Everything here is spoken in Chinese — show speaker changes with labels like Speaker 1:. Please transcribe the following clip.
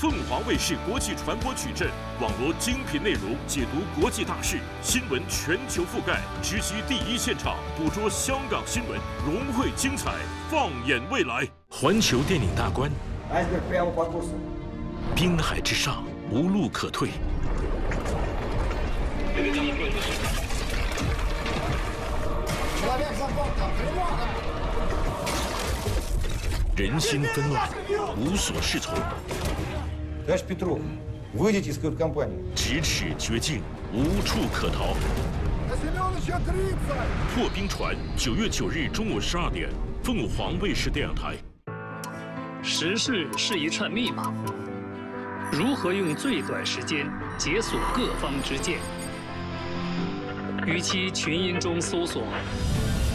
Speaker 1: 凤凰卫视国际传播矩阵，网罗精品内容，解读国际大事，新闻全球覆盖，直击第一现场，捕捉香港新闻，融汇精彩，放眼未来。环球电影大观，滨海之上无路可退。人心纷乱，无所适从。
Speaker 2: Товарищ Петров, выйдите из кают-компании.
Speaker 1: 咫尺绝境，无处可逃。破冰船，9月9日中午12点，凤凰卫视电影台。
Speaker 3: 时事是一串密码，如何用最短时间解锁各方之见？与其群英中搜索，